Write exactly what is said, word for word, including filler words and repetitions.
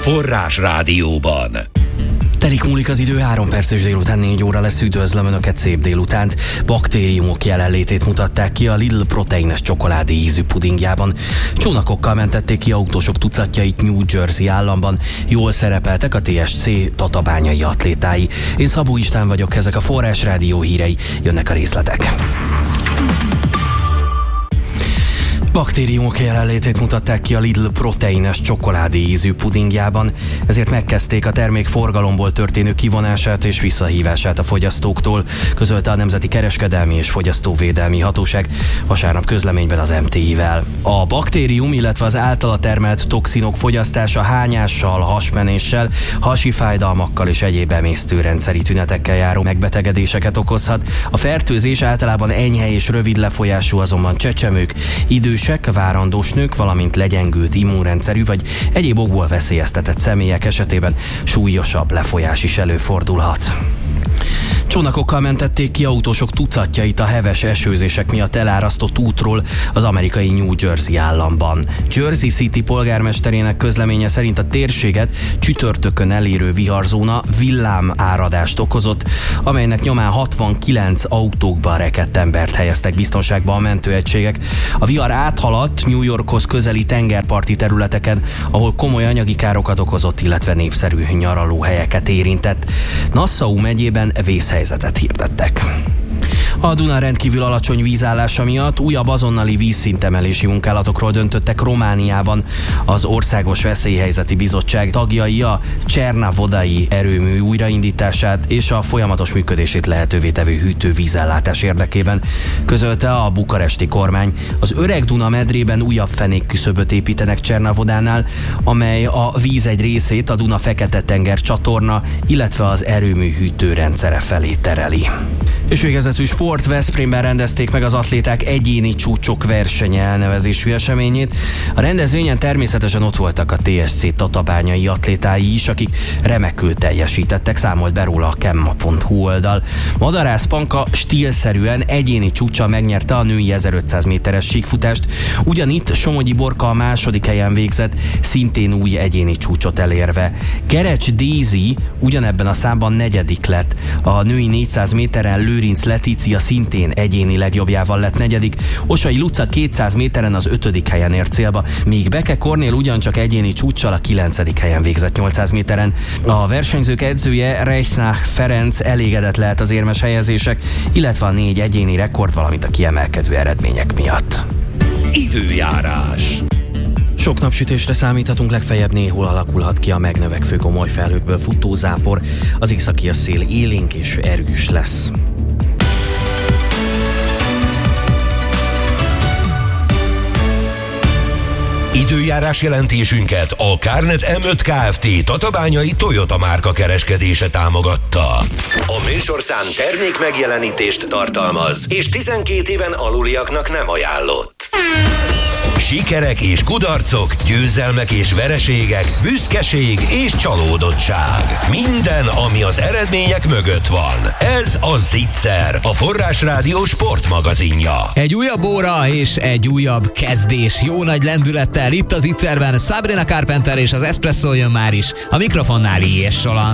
Forrás Rádióban. Telik múlik az idő, három perces délután négy óra lesz, üdvözlöm Önöket, szép délutánt. Baktériumok jelenlétét mutatták ki a Lidl proteines csokoládé ízű pudingjában. Csónakokkal mentették ki autósok tucatjait New Jersey államban. Jól szerepeltek a té es cé tatabányai atlétái. Én Szabó István vagyok, ezek a Forrás Rádió hírei, jönnek a részletek. Baktériumok jelenlétét mutatták ki a Lidl proteines csokoládé ízű pudingjában, ezért megkezdték a termék forgalomból történő kivonását és visszahívását a fogyasztóktól, közölte a Nemzeti Kereskedelmi és Fogyasztóvédelmi Hatóság vasárnap közleményben az em té i-vel. A baktérium, illetve az általa termelt toxinok fogyasztása hányással, hasmenéssel, hasi fájdalmakkal és egyéb emésztőrendszeri tünetekkel járó megbetegedéseket okozhat. A fertőzés általában enyhe és rövid lefolyású, azonban csecsemők, idős várandós nők, valamint legyengült immunrendszerű vagy egyéb okból veszélyeztetett személyek esetében súlyosabb lefolyás is előfordulhat. Csónakokkal mentették ki autósok tucatjait a heves esőzések miatt elárasztott útról az amerikai New Jersey államban. Jersey City polgármesterének közleménye szerint a térséget csütörtökön elérő viharzóna villám áradást okozott, amelynek nyomán hatvankilenc autókban rekedt embert helyeztek biztonságba a mentőegységek. A vihar áthaladt New Yorkhoz közeli tengerparti területeken, ahol komoly anyagi károkat okozott, illetve népszerű nyaralóhelyeket érintett. Nassau megyében vészhelyzetet hirdettek. A Duna rendkívül alacsony vízállása miatt újabb azonnali vízszintemelési munkálatokról döntöttek Romániában. Az Országos Veszélyhelyzeti Bizottság tagjai a Csernavodai erőmű újraindítását és a folyamatos működését lehetővé tevő hűtővízellátás érdekében közölte a bukaresti kormány. Az Öreg Duna medrében újabb fenékküszöböt építenek Csernavodánál, amely a víz egy részét a Duna Fekete-tenger csatorna, illetve az erőmű hűtőrendszere felé tereli. És végezetül sport, Veszprémben rendezték meg az atléták egyéni csúcsok versenye elnevezésű eseményét. A rendezvényen természetesen ott voltak a té es cé tatabányai atlétái is, akik remekül teljesítettek, számolt be róla a kemma pont hu oldal. Madarász Panka stílszerűen egyéni csúccsal megnyerte a női ezerötszáz méteres síkfutást, ugyanitt Somogyi Borka a második helyen végzett, szintén új egyéni csúcsot elérve. Gerecs Daisy ugyanebben a számban negyedik lett, a női négyszáz méteren Lőrinc Letícia szintén egyéni legjobbjával lett negyedik, Osai Luca kétszáz méteren az ötödik helyen ért célba, míg Beke Kornél ugyancsak egyéni csúccsal a kilencedik helyen végzett nyolcszáz méteren. A versenyzők edzője Reichnach Ferenc elégedett lehet az érmes helyezések, illetve a négy egyéni rekord, valamint a kiemelkedő eredmények miatt. Időjárás. Sok napsütésre számíthatunk, legfeljebb néhol alakulhat ki a megnövekvő gomoly felhőkből futó zápor, az északi szél élénk és erős lesz. Időjárás jelentésünket a Kárnet em öt Kft. Tatabányai Toyota márka kereskedése támogatta. A műsorszám termék megjelenítést tartalmaz, és tizenkét éven aluliaknak nem ajánlott. Sikerek és kudarcok, győzelmek és vereségek, büszkeség és csalódottság. Minden, ami az eredmények mögött van. Ez a Zicser, a Forrás Rádió sportmagazinja. Egy újabb óra és egy újabb kezdés. Jó nagy lendülettel itt a Zicerben Sabrina Carpenter és az Espresso jön már is. A mikrofonnál I. és Solan.